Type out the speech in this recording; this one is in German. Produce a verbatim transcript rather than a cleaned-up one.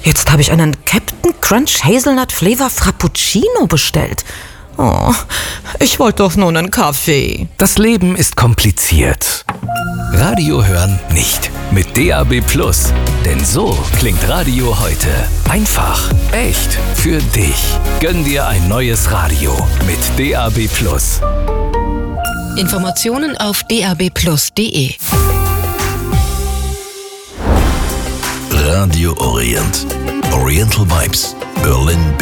Jetzt habe ich einen Captain Crunch Hazelnut Flavor Frappuccino bestellt. Oh, ich wollte doch nur einen Kaffee. Das Leben ist kompliziert. Radio hören nicht. Mit D A B Plus. Denn so klingt Radio heute. Einfach, echt, für dich. Gönn dir ein neues Radio mit D A B Plus. Informationen auf d a b plus punkt d e. Radio Orient. Oriental Vibes. Berlin